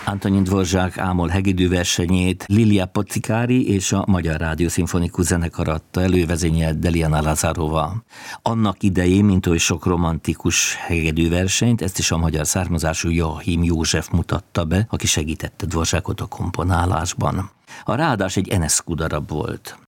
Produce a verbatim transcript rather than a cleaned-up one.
Antonin Dvořák ámol hegedű versenyét Lilia Poczikári és a Magyar Rádió Szimfonikus Zenekar adta elő, vezényelt Deliana Lazarova. Annak idején, mint oly sok romantikus hegedű versenyt, ezt is a magyar származású Joachim József mutatta be, aki segítette Dvořákot a komponálásban. A ráadás egy Enescu darab volt.